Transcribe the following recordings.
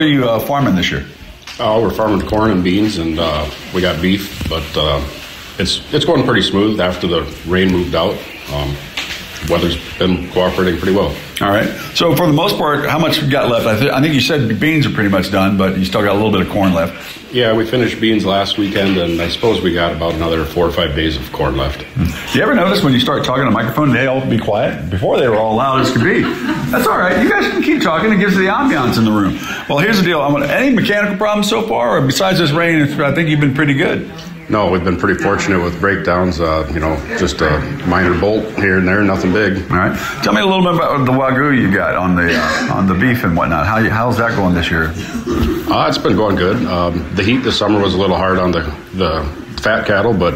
What are you farming this year? We're farming corn and beans, and we got beef, but it's going pretty smooth after the rain moved out. Weather's been cooperating pretty well. All right. So for the most part, how much you got left? I think you said beans are pretty much done, but you still got a little bit of corn left. Yeah, we finished beans last weekend, and I suppose we got about another 4 or 5 days of corn left. You ever notice when you start talking on a microphone, they all be quiet? Before they were all loud as could be. That's all right. You guys can keep talking. It gives the ambiance in the room. Well, here's the deal. Any mechanical problems so far, or besides this rain? I think you've been pretty good. No, we've been pretty fortunate with breakdowns. Just a minor bolt here and there, nothing big. All right. Tell me a little bit about the Wagyu you got on the beef and whatnot. How's that going this year? It's been going good. The heat this summer was a little hard on the fat cattle, but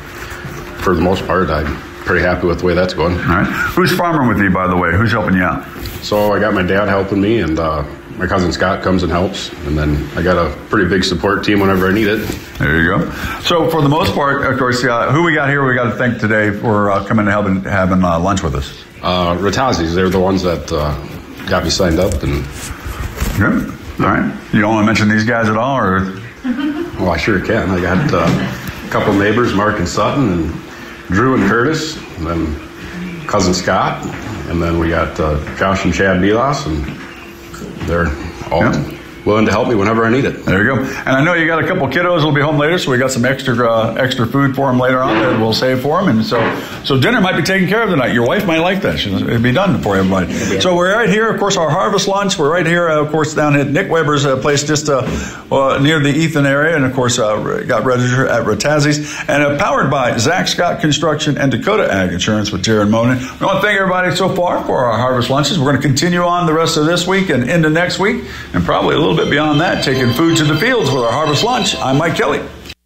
for the most part, I'm pretty happy with the way that's going. All right. Who's farming with you, by the way? Who's helping you out? So I got my dad helping me, and my cousin Scott comes and helps, and then I got a pretty big support team whenever I need it. There you go. So for the most part, of course, who we got here, we got to thank today for coming and having lunch with us. Ratazzi's, they're the ones that got me signed up. And good. All right. You don't want to mention these guys at all, or? Well, I sure can. I got a couple neighbors, Mark and Sutton, and Drew and Curtis, and then cousin Scott, and then we got Josh and Chad Milas, and they're all willing to help me whenever I need it. There you go. And I know you got a couple kiddos who'll be home later, so we got some extra food for them later on that we'll save for them. And so dinner might be taken care of tonight. Your wife might like that. It'll be done for everybody. So we're right here, of course, our harvest lunch. We're right here, of course, down at Nick Weber's place just near the Ethan area. And, of course, got registered at Ratazzi's. And powered by Zach Scott Construction and Dakota Ag Insurance with Jared Monin. We want to thank everybody so far for our harvest lunches. We're going to continue on the rest of this week and into next week, and probably a little bit beyond that, taking food to the fields with our harvest lunch. I'm Mike Kelly.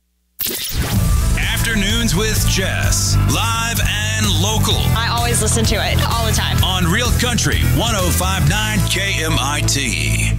Afternoons with Jess, live and local. I always listen to it all the time. On Real Country 105.9 KMIT.